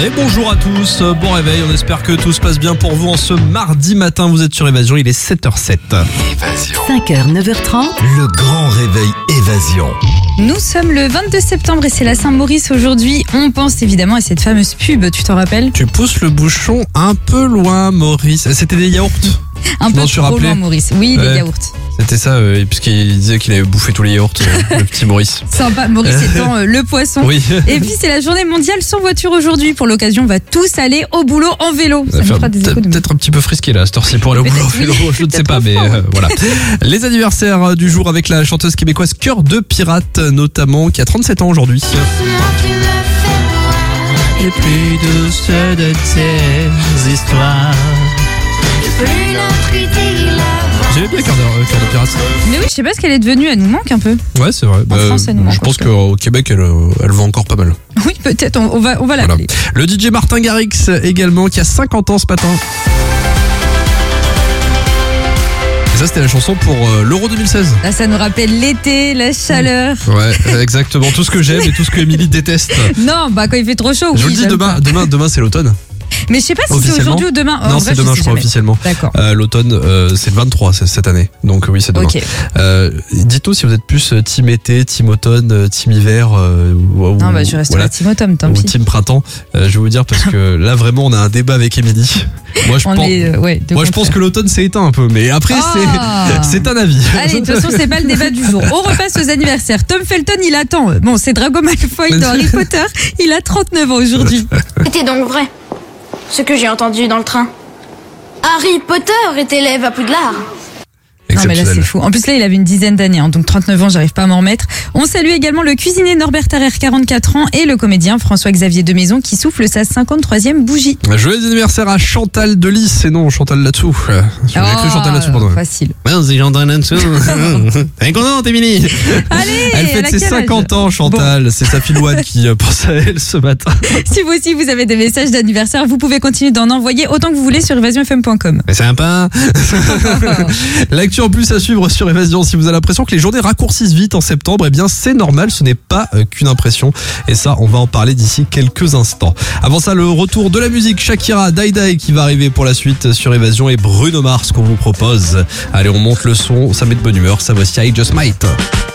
Et bonjour à tous, bon réveil, on espère que tout se passe bien pour vous en ce mardi matin. Vous êtes sur Évasion, il est 7h07. Évasion. 5h, 9h30. Le grand réveil Évasion. Nous sommes le 22 septembre et c'est la Saint-Maurice aujourd'hui. On pense évidemment à cette fameuse pub, tu t'en rappelles ? Tu pousses le bouchon un peu loin, Maurice. C'était des yaourts. Un peu trop rappelé. loin, Maurice. Oui, Ouais. les yaourts. C'était ça, puisqu'il disait qu'il avait bouffé tous les yaourts, le petit Maurice. Sympa, Maurice étant le poisson. Oui. Et puis c'est la journée mondiale sans voiture aujourd'hui. Pour l'occasion, on va tous aller au boulot en vélo. Ça nous fera des économies. Peut-être un petit peu frisqué là, à cette heure-ci pour aller au boulot. Peut-être, oui. Je ne sais Peut-être pas, mais enfant. voilà. Les anniversaires du jour avec la chanteuse québécoise Cœur de Pirate, notamment, qui a 37 ans aujourd'hui. Et plus douce de tes histoires. J'aimais bien Cœur de Pirate. Mais oui, je sais pas ce qu'elle est devenue, elle nous manque un peu. Ouais, c'est vrai. France, elle nous manque je pense un peu. qu'au Québec, elle vend encore pas mal. Oui, peut-être, on va Voilà. l'appeler. Le DJ Martin Garrix également, qui a 50 ans ce matin. Et ça, c'était la chanson pour l'Euro 2016. Là, ça nous rappelle l'été, la chaleur. Ouais, exactement. Tout ce que j'aime et tout ce que Émilie déteste. Non, bah quand il fait trop chaud. Je vous oui, le dis, j'aime pas. demain c'est l'automne. Mais je sais pas si c'est Officiellement aujourd'hui ou demain. En Non, vrai, c'est demain, sais je crois, jamais. officiellement. D'accord. L'automne, c'est le 23 cette année. Donc oui, c'est demain. Ok. Dites-nous si vous êtes plus team été, team automne, team hiver. Ou, Non, bah je resterai voilà, à Team Automne, tant ou pis. team printemps. Je vais vous dire parce que là vraiment on a un débat avec Émilie. Moi je On pense, est, ouais, de moi je pense contraire. que l'automne s'est éteint un peu, mais après Ah. c'est un avis. Allez, de toute façon, c'est pas le débat du jour. On repasse aux anniversaires. Tom Felton, il attend. Bon, c'est Drago Malfoy dans Harry Potter. Il a 39 ans aujourd'hui. C'était donc vrai, ce que j'ai entendu dans le train. Harry Potter est élève à Poudlard. Non, mais là, c'est Exceptionnel. fou. En plus, là, il avait une dizaine d'années, hein, donc 39 ans, j'arrive pas à m'en remettre. On salue également le cuisinier Norbert Tarrer, 44 ans, et le comédien François-Xavier Demaison, qui souffle sa 53e bougie. Joyeux anniversaire à Chantal Delis, et non Chantal là-dessous. J'ai cru Chantal là-dessous pendant. Facile. C'est Chantal là-dessous. Elle est contente, Émilie. Allez, Elle elle fête a ses quel âge 50 ans, Chantal. C'est sa fille Louane qui pense à elle ce matin. Si vous aussi, vous avez des messages d'anniversaire, vous pouvez continuer d'en envoyer autant que vous voulez sur evasionfm.com. Mais c'est sympa. L'actu en plus à suivre sur Évasion. Si vous avez l'impression que les journées raccourcissent vite en septembre, eh bien c'est normal, ce n'est pas qu'une impression. Et ça, on va en parler d'ici quelques instants. Avant ça, le retour de la musique, Shakira, Die Die qui va arriver pour la suite sur Évasion et Bruno Mars qu'on vous propose. Allez, on monte le son, ça met de bonne humeur. Ça voici I Just Might.